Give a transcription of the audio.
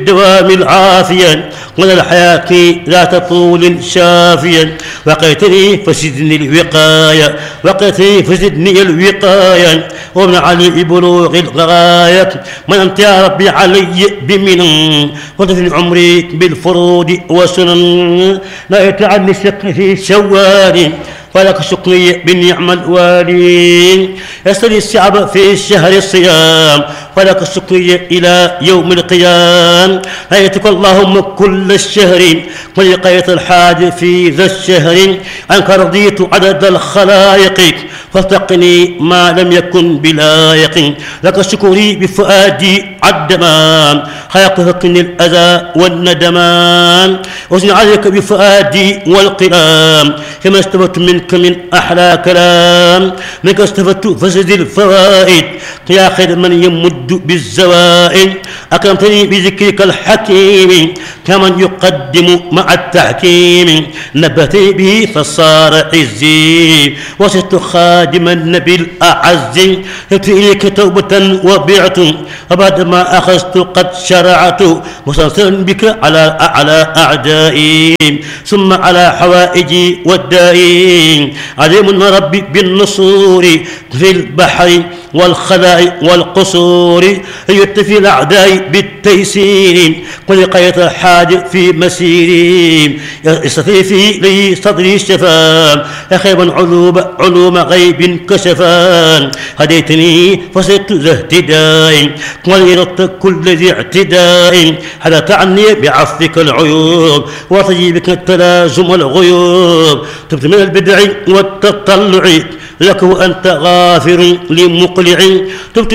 بالدوام العافية من الحياة ذات طول شافيا. وقيتني فزدني الوقاية وقيتني فزدني الوقاية ومن علي بلوغ الغاية. من أنت يا ربي علي بمنن وتفني عمري بالفروض وسنن. لا يتعني الشق في شوال فلك شكري بالنعم الوالي. يسري الشعب في الشهر الصيام فلك الشكري إلى يوم القيام. هيتك اللهم كل الشهر ولقيت الحاج في ذا الشهر. عنك رضيت عدد الخلائق فارتقني ما لم يكن بلايق. لك شكري بفؤادي عدمان خلق فقني الأذى والندمان. وزن عليك بفؤادي والقلام كما استفدت منك من أحلى كلام. منك استفدت فسد الفوائد يا خير من يمد بالزوائد. أكرمتني بذكرك الحكيم كمن يقدم مع التحكيم. نبهتني به فصار عزي وصرت خادم النبي الأعز. جئت إليك توبة وبعت وبعد ما أخذت قد شرعت مستنصرا بك على أعدائي ثم على حوائجي والدائي. عليم ربي بالنصور في البحر والخلاء والقصور. يتفي الأعداء بالتيسير ولقيت الحاج في مسيري. يستفي لي صدري شفان خيبا علوم غيب كشفان. هديتني فصرت ذا اهتداء ولردت كل ذي اعتداء. حدث عني بعفوك العيوب وتجيبك التلازم الغيوب. تبت من البدع والتطلع لك وأنت غافر لمقلع. تبت